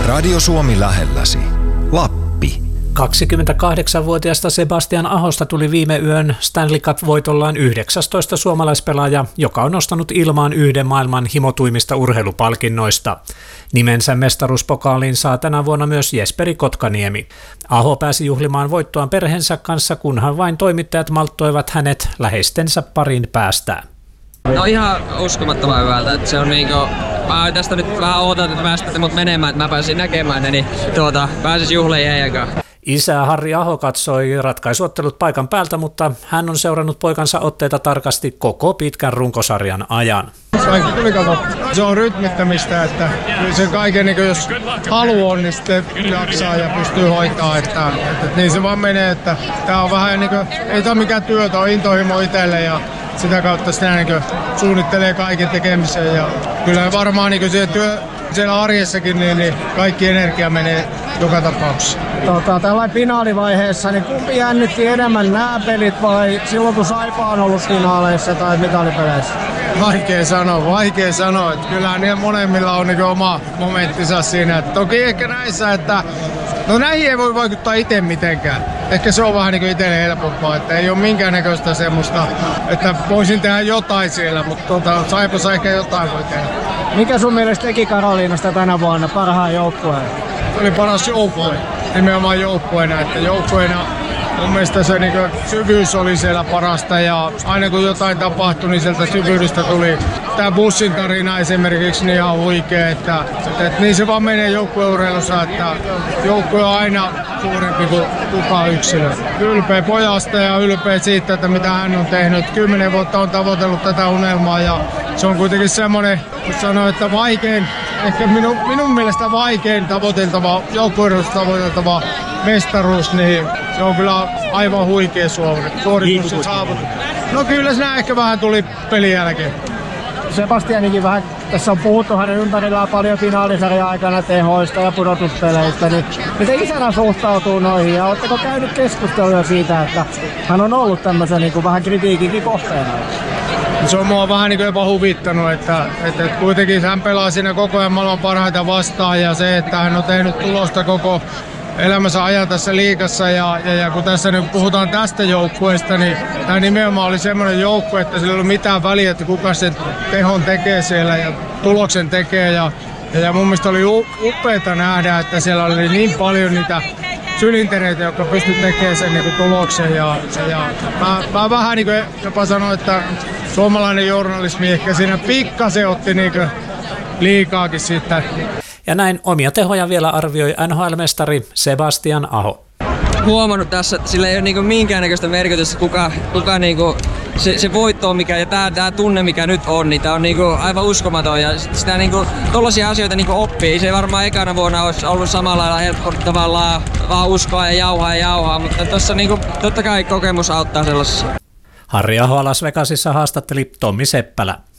Radio Suomi lähelläsi. Lappi. 28-vuotiaasta Sebastian Ahosta tuli viime yön Stanley Cup-voitollaan 19 suomalaispelaaja, joka on nostanut ilmaan yhden maailman himotuimmista urheilupalkinnoista. Nimensä mestaruuspokaaliin saa tänä vuonna myös Jesperi Kotkaniemi. Aho pääsi juhlimaan voittoaan perheensä kanssa, kunhan vain toimittajat malttoivat hänet läheistensä parin päästään. No ihan uskomattoman hyvältä, että se on niinku, mä tästä nyt vähän ootan, että päästätte mut menemään, että mä pääsin näkemään ne, niin pääsis juhliin heidän kanssa. Isä Harri Aho katsoi ratkaisuottelut paikan päältä, mutta hän on seurannut poikansa otteita tarkasti koko pitkän runkosarjan ajan. Se on rytmittämistä, että se kaiken, niin jos halu on, niin sitten jaksaa ja pystyy hoitaa. Että niin se vaan menee, että tää on vähän niin kuin, ei tämä mikään työtä, on intohimo itselle ja sitä kautta sitä niin suunnittelee kaiken tekemisen. Ja kyllä varmaan niin siellä arjessakin niin kaikki energia menee joka tapauksessa. Tällainen finaalivaiheessa, niin kumpi jännitti enemmän, nämä pelit vai silloin kun Saipa on ollut finaaleissa tai mitalipeleissä? Vaikea sanoa. Että kyllähän niillä molemmilla on niin oma momenttinsa siinä. Et toki ehkä näissä, että no näihin ei voi vaikuttaa itse mitenkään. Ehkä se on vähän niin itselle helpompaa, että ei ole minkäännäköistä semmoista, että voisin tehdä jotain siellä, mutta Saipassa ehkä jotain voi tehdä. Mikä sun mielestä teki Karoliinasta tänä vuonna parhaan joukkueen? Se oli paras joukkue, nimenomaan joukkueena, että joukkueena mun mielestä se niin syvyys oli siellä parasta ja aina kun jotain tapahtui, niin sieltä syvyydestä tuli tämä bussin tarina esimerkiksi niin ihan huikea, että niin se vaan menee joukkueurheilussa, että joukkue on aina suurempi kuin kukaan yksilö. Ylpeä pojasta ja ylpeä siitä, että mitä hän on tehnyt. 10 vuotta on tavoitellut tätä unelmaa ja se on kuitenkin semmoinen, kun sanoo, että vaikein, ehkä minun mielestä vaikein tavoiteltava, joukkueurheilussa tavoiteltava mestaruus, niin se on kyllä aivan huikea suoritus ja saavutus. No kyllä siinä ehkä vähän tuli pelin jälkeen. Sebastianikin vähän, tässä on puhuttu hänen ympärillään paljon finaalisarjan aikana tehoista ja pudotuspeleistä, niin miten isänä suhtautuu noihin ja oletteko käynyt keskustelua siitä, että hän on ollut tämmöisen niin kuin vähän kritiikinkin kohteena? Se on mua vähän niin kuin jopa huvittanut, että kuitenkin hän pelaa siinä koko ajan maailman parhaita vastaan ja se, että hän on tehnyt tulosta koko elämänsä ajan tässä liigassa ja kun tässä nyt puhutaan tästä joukkueesta, niin tämä nimenomaan oli semmoinen joukkue, että sillä ei ollut mitään väliä, että kuka sen tehon tekee siellä ja tuloksen tekee ja mun mielestä oli upeaa nähdä, että siellä oli niin paljon niitä sylintereitä, jotka pystyivät tekemään sen niin kuin tuloksen ja mä vähän niin kuin jopa sanoin, että suomalainen journalismi ehkä siinä pikkasen otti niin kuin liikaakin siitä. Ja näin omia tehoja vielä arvioi NHL-mestari Sebastian Aho. Huomannut tässä, että sillä ei ole niinku minkäännäköistä merkitystä, kuka niinku se voitto on mikä ja tää tunne mikä nyt on, niin tää on niinku aivan uskomaton ja sitä niinku tollaisia asioita niinku oppii. Se ei varmaan ekana vuonna olisi ollut samalla lailla helppo tavallaan vaan uskoa ja jauhaa, mutta tossa niinku totta kai kokemus auttaa sellaisessa. Harri Aho Las Vegasissa haastatteli Tommi Seppälä.